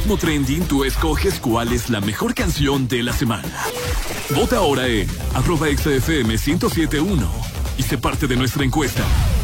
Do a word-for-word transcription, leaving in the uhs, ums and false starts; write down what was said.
algoritmo trending tú escoges cuál es la mejor canción de la semana. Vota ahora en arroba X F M ciento siete punto uno y sé parte de nuestra encuesta.